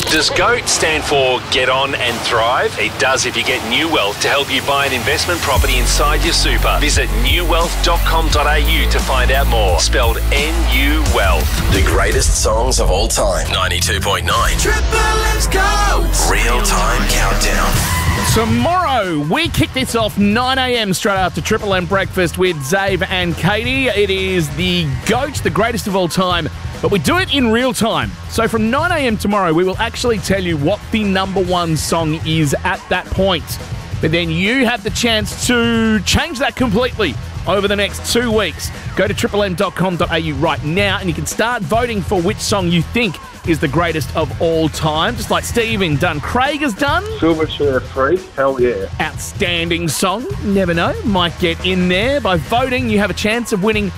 Does GOAT stand for Get On and Thrive? It does if you get New Wealth to help you buy an investment property inside your super. Visit newwealth.com.au to find out more. Spelled N-U Wealth. The greatest songs of all time. 92.9. Triple M's GOAT. Real-time countdown. Tomorrow, we kick this off 9 a.m. straight after Triple M Breakfast with Zave and Katie. It is the GOAT, the greatest of all time, but we do it in real time. So from 9 a.m. tomorrow, we will actually tell you what the number one song is at that point. But then you have the chance to change that completely over the next 2 weeks. Go to triplem.com.au right now and you can start voting for which song you think is the greatest of all time, just like Stephen Craig has done. Silverchair Freak, hell yeah. Outstanding song, never know, might get in there. By voting, you have a chance of winning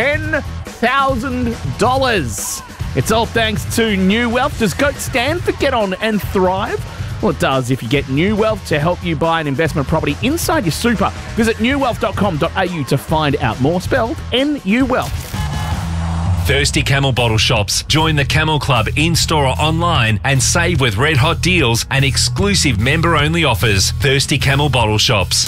$10,000. It's all thanks to New Wealth. Does GOAT stand for Get On and Thrive? Well, it does if you get New Wealth to help you buy an investment property inside your super. Visit newwealth.com.au to find out more, spelled N-U Wealth. Thirsty Camel Bottle Shops. Join the Camel Club in-store or online and save with red hot deals and exclusive member-only offers. Thirsty Camel Bottle Shops.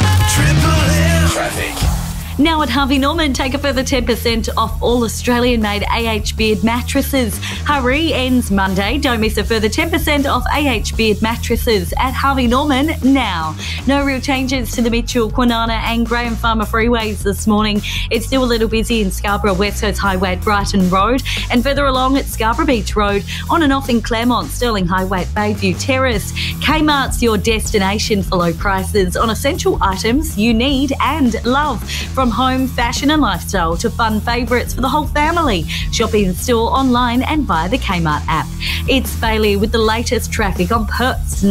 Triple M. Traffic. Now at Harvey Norman, take a further 10% off all Australian-made AH Beard mattresses. Hurry, ends Monday. Don't miss a further 10% off AH Beard mattresses at Harvey Norman now. No real changes to the Mitchell, Kwinana and Graham Farmer freeways this morning. It's still a little busy in Scarborough West Coast Highway at Brighton Road and further along at Scarborough Beach Road, on and off in Claremont, Stirling Highway at Bayview Terrace. Kmart's your destination for low prices on essential items you need and love. From home, fashion and lifestyle to fun favourites for the whole family. Shop in store, online and via the Kmart app. It's Bailey with the latest traffic on Perth's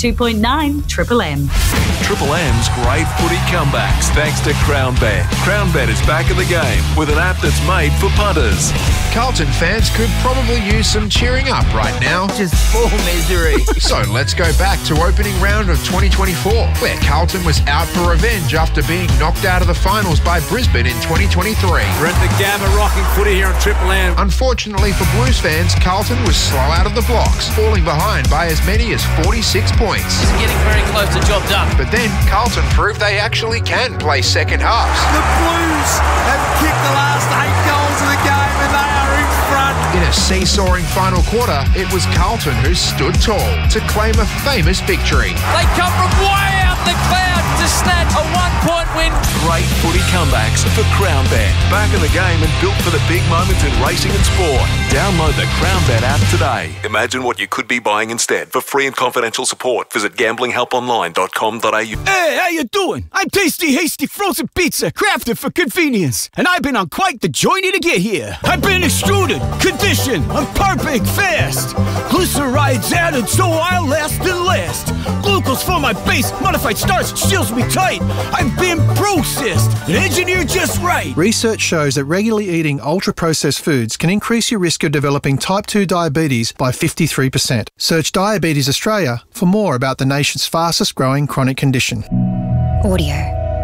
92.9 Triple M. Triple M's great footy comebacks thanks to CrownBet. CrownBet is back in the game with an app that's made for punters. Carlton fans could probably use some cheering up right now. Just full misery. So let's go back to opening round of 2024, where Carlton was out for revenge after being knocked out of the finals by Brisbane in 2023. We're at the Gamma rocking footy here on Triple M. Unfortunately for Blues fans, Carlton was slow out of the blocks, falling behind by as many as 46 points. Isn't getting very close to job done. But then Carlton proved they actually can play second halves. The Blues have kicked the last 8 goals of the game and they are in front. In a seesawing final quarter, it was Carlton who stood tall to claim a famous victory. They come from way out the cloud to snatch a 1-point win. Great footy comebacks for CrownBet. Back in the game and built for the big moments in racing and sport. Download the CrownBet app today. Imagine what you could be buying instead. For free and confidential support, visit gamblinghelponline.com.au. Hey, how you doing? I'm Tasty Hasty Frozen Pizza, crafted for convenience. And I've been on quite the journey to get here. I've been extruded, conditioned, I'm perfect fast. Glyceride's added so I'll last and last. Glucose for my base, modified starch seals me tight. I've been processed and engineered just right. Research shows that regularly eating ultra-processed foods can increase your risk of developing type 2 diabetes by 53%. Search Diabetes Australia for more about the nation's fastest growing chronic condition. Audio.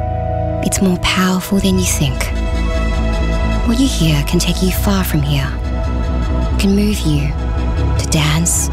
It's more powerful than you think. What you hear can take you far from here. Can move you to dance,